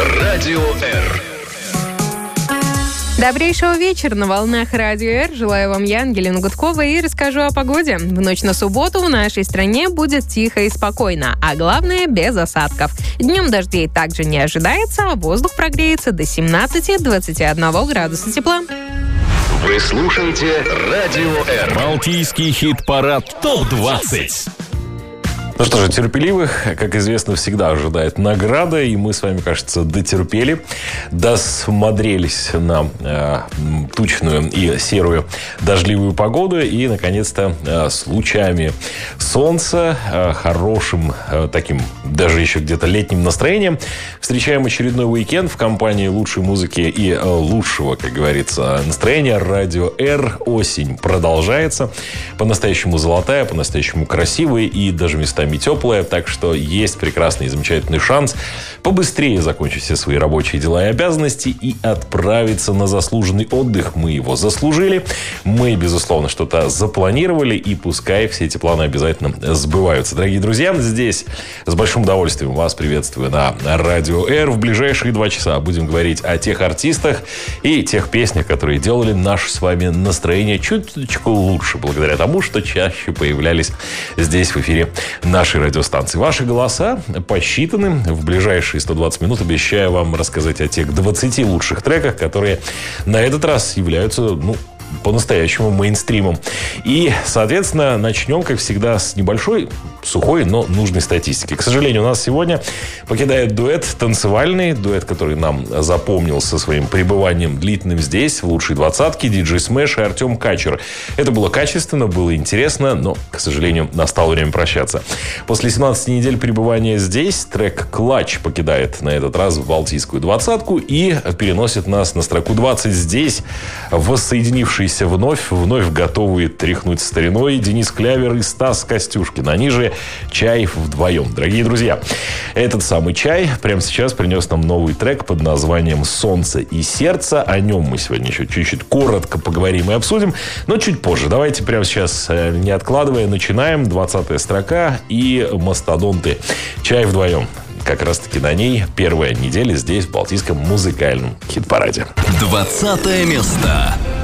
Радио Р. Добрейшего вечера на волнах Радио Р. Желаю вам я, Ангелина Гудкова, и расскажу о погоде. В ночь на субботу в нашей стране будет тихо и спокойно, а главное, без осадков. Днем дождей также не ожидается, а воздух прогреется до 17-21 градуса тепла. Вы слушаете Радио Р. Балтийский хит-парад ТОП-20. Ну что же, терпеливых, как известно, всегда ожидает награда. И мы с вами, кажется, дотерпели, досмотрелись на тучную и серую дождливую погоду. И, наконец-то, с лучами солнца, хорошим таким, даже еще где-то летним настроением, встречаем очередной уикенд в компании лучшей музыки и лучшего, как говорится, настроения. Радио Р. Осень продолжается. По-настоящему золотая, по-настоящему красивая и даже местами теплая, так что есть прекрасный и замечательный шанс побыстрее закончить все свои рабочие дела и обязанности и отправиться на заслуженный отдых. Мы его заслужили, мы, безусловно, что-то запланировали, и пускай все эти планы обязательно сбываются. Дорогие друзья, здесь с большим удовольствием вас приветствую на Радио Р. В ближайшие 2 часа будем говорить о тех артистах и тех песнях, которые делали наше с вами настроение чуточку лучше, благодаря тому, что чаще появлялись здесь в эфире нашей радиостанции. Ваши голоса посчитаны. В ближайшие 120 минут обещаю вам рассказать о тех 20 лучших треках, которые на этот раз являются, по-настоящему мейнстримом. И, соответственно, начнем, как всегда, с небольшой, сухой, но нужной статистики. К сожалению, у нас сегодня покидает дуэт танцевальный, дуэт, который нам запомнился своим пребыванием длительным здесь, в лучшей двадцатке, диджей Смэш и Артем Качер. Это было качественно, было интересно, но, к сожалению, настало время прощаться. После 17 недель пребывания здесь трек «Клатч» покидает на этот раз в Балтийскую двадцатку и переносит нас на строку 20 здесь, воссоединившись вновь готовые тряхнуть стариной Денис Клявер и Стас Костюшкин. Они же «Чай вдвоем». Дорогие друзья, этот самый «Чай» прямо сейчас принес нам новый трек под названием «Солнце и сердце». О нем мы сегодня еще чуть-чуть коротко поговорим и обсудим, но чуть позже. Давайте прямо сейчас, не откладывая, начинаем. 20-я строка и мастодонты. «Чай вдвоем». Как раз-таки на ней первая неделя здесь, в Балтийском музыкальном хит-параде. 20 место.